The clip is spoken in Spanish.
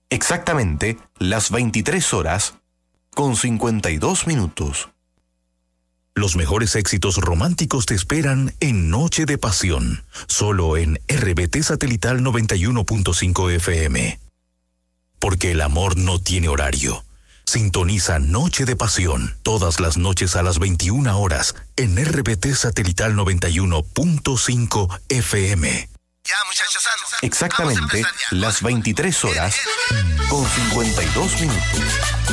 Exactamente las 23 horas con 52 minutos. Los mejores éxitos románticos te esperan en Noche de Pasión, solo en RBT Satelital 91.5 FM. Porque el amor no tiene horario. Sintoniza Noche de Pasión todas las noches a las 21 horas en RBT Satelital 91.5 FM. Ya, muchachos, Exactamente las 23 horas con 52 minutos.